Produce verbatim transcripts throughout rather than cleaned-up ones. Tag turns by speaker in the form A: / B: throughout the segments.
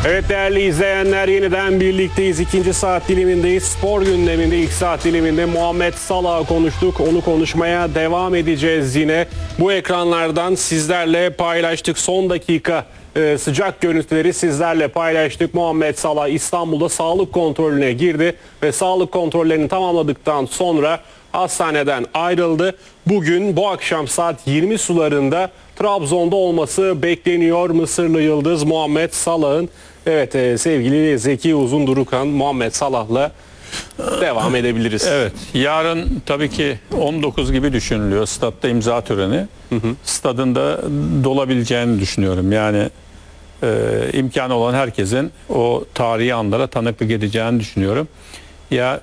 A: Evet değerli izleyenler, yeniden birlikteyiz. İkinci saat dilimindeyiz. Spor gündeminde ilk saat diliminde Muhammed Salah'ı konuştuk. Onu konuşmaya devam edeceğiz yine. Bu ekranlardan sizlerle paylaştık. Son dakika e, sıcak görüntüleri sizlerle paylaştık. Muhammed Salah İstanbul'da sağlık kontrolüne girdi ve sağlık kontrollerini tamamladıktan sonra hastaneden ayrıldı. Bugün bu akşam saat yirmi sularında Trabzon'da olması bekleniyor Mısırlı yıldız Muhammed Salah'ın. Evet e, sevgili Zeki Uzundurukan, Muhammed Salah'la devam edebiliriz.
B: Evet, yarın tabii ki on dokuz gibi düşünülüyor statta imza töreni. Hı hı. Stadında dolabileceğini düşünüyorum. Yani e, imkanı olan herkesin o tarihi anlara tanıklık edeceğini düşünüyorum. Ya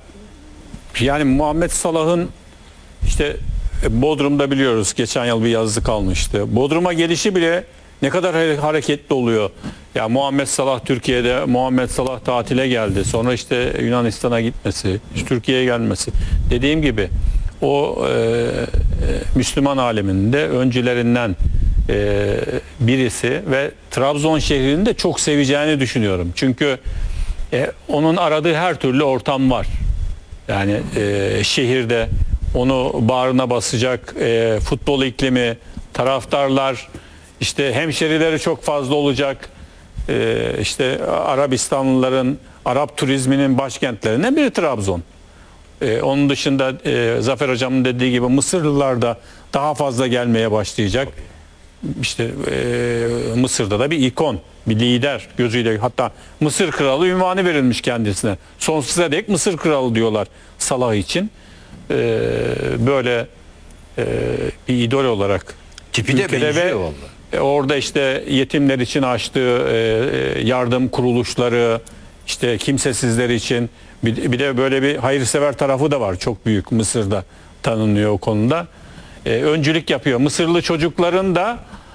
B: yani Muhammed Salah'ın işte Bodrum'da biliyoruz geçen yıl bir yazı kalmıştı. Bodrum'a gelişi bile ne kadar hareketli oluyor. Ya Muhammed Salah Türkiye'de, Muhammed Salah tatile geldi. Sonra işte Yunanistan'a gitmesi, işte Türkiye'ye gelmesi. Dediğim gibi o e, Müslüman aleminde öncülerinden e, birisi ve Trabzon şehrini de çok seveceğini düşünüyorum. Çünkü e, onun aradığı her türlü ortam var. Yani e, şehirde onu bağrına basacak e, futbol iklimi, taraftarlar, işte hemşerileri çok fazla olacak. E, işte Arabistanlıların, Arap turizminin başkentlerinden biri Trabzon. E, onun dışında e, Zafer Hocam'ın dediği gibi Mısırlılar da daha fazla gelmeye başlayacak. İşte e, Mısır'da da bir ikon, bir lider gözüyle, hatta Mısır Kralı ünvanı verilmiş kendisine. Sonsuza dek Mısır Kralı diyorlar Salah için. E, böyle e, bir idol olarak
C: tipi de benziyor vallahi.
B: E, orada işte yetimler için açtığı e, yardım kuruluşları, işte kimsesizler için bir, bir de böyle bir hayırsever tarafı da var, çok büyük, Mısır'da tanınıyor o konuda. E, öncülük yapıyor. Mısırlı çocukların da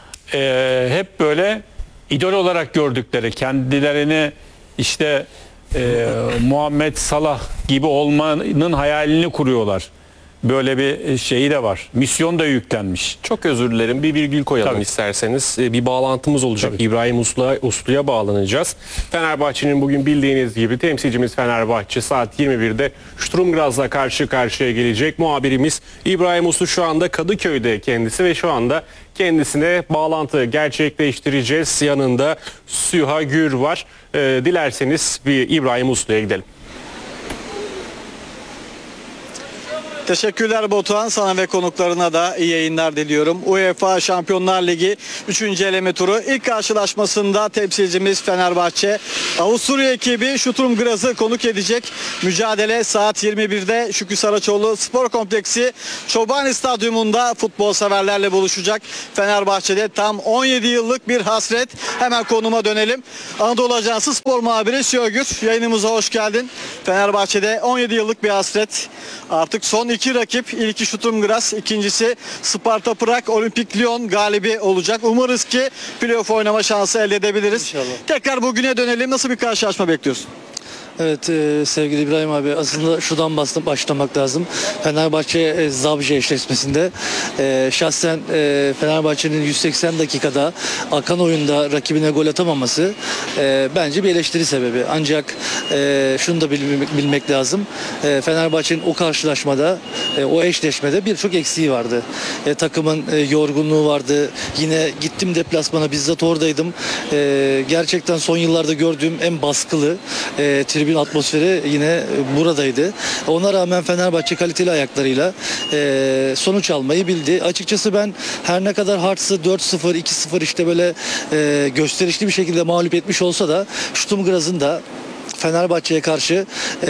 B: e, hep böyle idol olarak gördükleri, kendilerini işte e, Muhammed Salah gibi olmanın hayalini kuruyorlar. Böyle bir şeyi de var. Misyon da yüklenmiş.
A: Çok özür dilerim. Bir virgül koyalım Tabii. isterseniz. Bir bağlantımız olacak. Tabii. İbrahim Uslu, Uslu'ya bağlanacağız. Fenerbahçe'nin bugün bildiğiniz gibi temsilcimiz Fenerbahçe saat yirmi birde Sturm Graz'la karşı karşıya gelecek. Muhabirimiz İbrahim Uslu şu anda Kadıköy'de kendisi ve şu anda kendisine bağlantı gerçekleştireceğiz. Yanında Süha Gür var. Ee, dilerseniz bir İbrahim Uslu'ya gidelim.
D: Teşekkürler Batuhan, sana ve konuklarına da iyi yayınlar diliyorum. UEFA Şampiyonlar Ligi üçüncü eleme turu ilk karşılaşmasında temsilcimiz Fenerbahçe Avusturya ekibi Sturm Graz'ı konuk edecek. Mücadele saat yirmi birde Şükrü Saraçoğlu Spor Kompleksi Çobani Stadyumunda futbol severlerle buluşacak. Fenerbahçe'de tam on yedi yıllık bir hasret. Hemen konuma dönelim. Anadolu Ajansı Spor Muhabiri Şögür, yayınımıza hoş geldin. Fenerbahçe'de on yedi yıllık bir hasret. Artık son İki rakip, ilki Sturm Graz, ikincisi Sparta Prag, Olimpik Lyon galibi olacak. Umarız ki playoff oynama şansı elde edebiliriz. İnşallah. Tekrar bugüne dönelim. Nasıl bir karşılaşma bekliyorsun?
E: Evet e, sevgili İbrahim abi, aslında şuradan başlamak lazım. Fenerbahçe e, Zabrze eşleşmesinde e, şahsen e, Fenerbahçe'nin yüz seksen dakikada akan oyunda rakibine gol atamaması e, bence bir eleştiri sebebi. Ancak e, şunu da bilmek, bilmek lazım. E, Fenerbahçe'nin o karşılaşmada, e, o eşleşmede birçok eksiği vardı. E, takımın e, yorgunluğu vardı. Yine gittim deplasmana, bizzat oradaydım. E, gerçekten son yıllarda gördüğüm en baskılı e, tribün atmosferi yine buradaydı. Ona rağmen Fenerbahçe kaliteli ayaklarıyla e, sonuç almayı bildi. Açıkçası ben her ne kadar Hearts'ı dört sıfır, iki sıfır işte böyle e, gösterişli bir şekilde mağlup etmiş olsa da Sturm Graz'ın da Fenerbahçe'ye karşı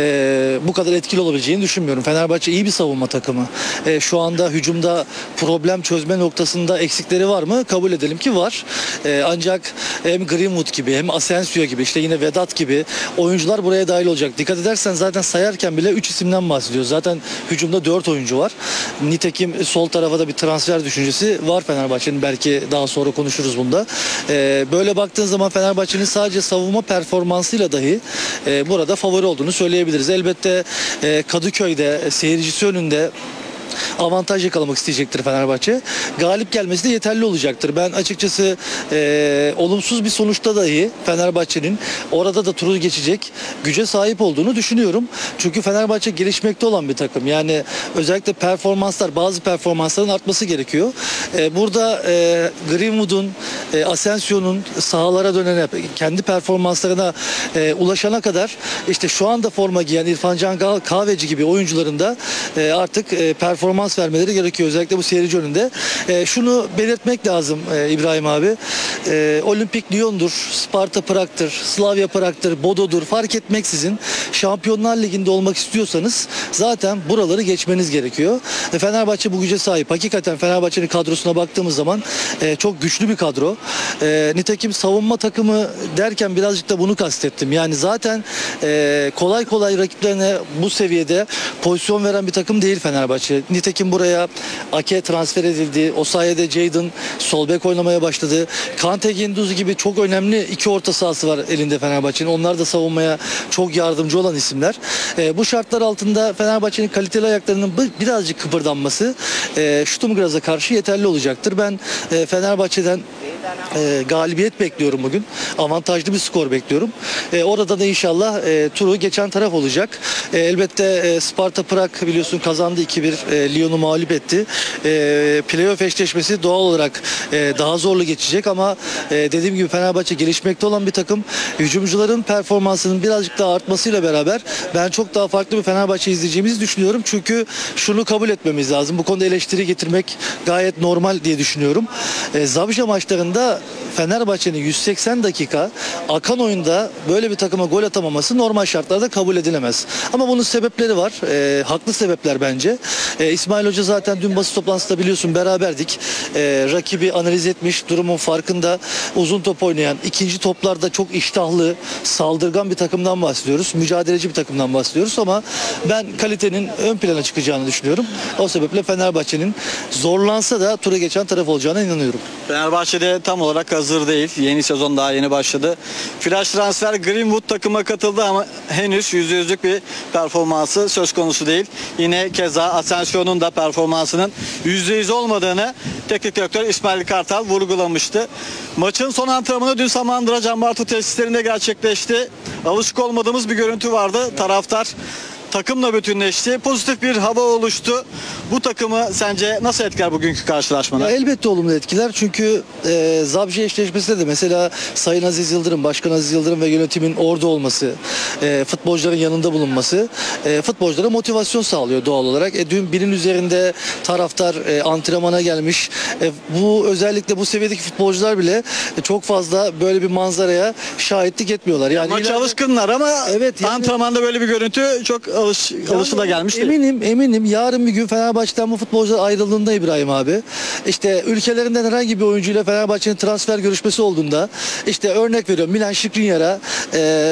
E: e, bu kadar etkili olabileceğini düşünmüyorum. Fenerbahçe iyi bir savunma takımı. E, şu anda hücumda problem çözme noktasında eksikleri var mı? Kabul edelim ki var. E, ancak hem Greenwood gibi hem Asensio gibi, işte yine Vedat gibi oyuncular buraya dahil olacak. Dikkat edersen zaten sayarken bile üç isimden bahsediyoruz. Zaten hücumda dört oyuncu var. Nitekim sol tarafa da bir transfer düşüncesi var Fenerbahçe'nin. Belki daha sonra konuşuruz bunda. E, böyle baktığın zaman Fenerbahçe'nin sadece savunma performansıyla dahi e, burada favori olduğunu söyleyebiliriz. Elbette e, Kadıköy'de, e, seyircisi önünde avantaj yakalamak isteyecektir Fenerbahçe. Galip gelmesi de yeterli olacaktır. Ben açıkçası e, olumsuz bir sonuçta dahi Fenerbahçe'nin orada da turu geçecek güce sahip olduğunu düşünüyorum. Çünkü Fenerbahçe gelişmekte olan bir takım. Yani özellikle performanslar, bazı performansların artması gerekiyor. E, burada e, Greenwood'un, e, Asensio'nun sahalara dönene, kendi performanslarına e, ulaşana kadar işte şu anda forma giyen İrfan Can Kahveci gibi oyuncuların da e, artık e, performans vermeleri gerekiyor. Özellikle bu seyirci önünde. E, şunu belirtmek lazım e, İbrahim abi. E, Olimpik Lyon'dur, Sparta Prag'tır, Slavia Prag'tır, Bodo'dur fark etmeksizin Şampiyonlar Ligi'nde olmak istiyorsanız zaten buraları geçmeniz gerekiyor. E, Fenerbahçe bu güce sahip. Hakikaten Fenerbahçe'nin kadrosuna baktığımız zaman e, çok güçlü bir kadro. E, nitekim savunma takımı derken birazcık da bunu kastettim. Yani zaten e, kolay kolay rakiplerine bu seviyede pozisyon veren bir takım değil Fenerbahçe. Nitekim buraya Ake transfer edildi. O sayede Jadon sol bek oynamaya başladı. Kante Gendouzi gibi çok önemli iki orta sahası var elinde Fenerbahçe'nin. Onlar da savunmaya çok yardımcı olan isimler. E, bu şartlar altında Fenerbahçe'nin kaliteli ayaklarının birazcık kıpırdanması e, Stuttgart'a karşı yeterli olacaktır. Ben e, Fenerbahçe'den E, galibiyet bekliyorum bugün. Avantajlı bir skor bekliyorum. E, orada da inşallah e, turu geçen taraf olacak. E, elbette e, Sparta Prag biliyorsun kazandı iki bir. E, Lyon'u mağlup etti. E, playoff eşleşmesi doğal olarak e, daha zorlu geçecek ama e, dediğim gibi Fenerbahçe gelişmekte olan bir takım. Hücumcuların performansının birazcık daha artmasıyla beraber ben çok daha farklı bir Fenerbahçe izleyeceğimizi düşünüyorum. Çünkü şunu kabul etmemiz lazım. Bu konuda eleştiri getirmek gayet normal diye düşünüyorum. E, Zawisza maçlarında Fenerbahçe'nin yüz seksen dakika akan oyunda böyle bir takıma gol atamaması normal şartlarda kabul edilemez. Ama bunun sebepleri var. E, haklı sebepler bence. E, İsmail Hoca zaten dün basın toplantısında biliyorsun beraberdik. E, rakibi analiz etmiş, durumun farkında. Uzun top oynayan, ikinci toplarda çok iştahlı, saldırgan bir takımdan bahsediyoruz. Mücadeleci bir takımdan bahsediyoruz ama ben kalitenin ön plana çıkacağını düşünüyorum. O sebeple Fenerbahçe'nin zorlansa da tura geçen taraf olacağına inanıyorum.
D: Fenerbahçe'de tam olarak hazır değil. Yeni sezon daha yeni başladı. Flash transfer Greenwood takıma katıldı ama henüz yüzde yüzlük bir performansı söz konusu değil. Yine keza Asensio'nun da performansının yüzde yüz olmadığını teknik direktör İsmail Kartal vurgulamıştı. Maçın son antrenmanı dün Samandıra Can Bartu tesislerinde gerçekleşti. Alışık olmadığımız bir görüntü vardı. Taraftar takımla bütünleşti. Pozitif bir hava oluştu. Bu takımı sence nasıl etkiler bugünkü karşılaşmada?
E: Ya elbette olumlu etkiler çünkü e, Zawisza eşleşmesinde de mesela Sayın Aziz Yıldırım, Başkan Aziz Yıldırım ve yönetimin orada olması, e, futbolcuların yanında bulunması e, futbolculara motivasyon sağlıyor doğal olarak. E, dün binin üzerinde taraftar e, antrenmana gelmiş. E, bu özellikle bu seviyedeki futbolcular bile e, çok fazla böyle bir manzaraya şahitlik etmiyorlar. Yani
D: Maça
E: ileride-
D: alışkınlar ama
E: Evet, yani-
D: antrenmanda böyle bir görüntü çok alış, alışıla gelmiş değil.
E: Eminim eminim yarın bir gün Fenerbahçe'den bu futbolcular ayrıldığında İbrahim abi işte ülkelerinden herhangi bir oyuncuyla Fenerbahçe'nin transfer görüşmesi olduğunda işte örnek veriyorum Milan Skriniar'a e,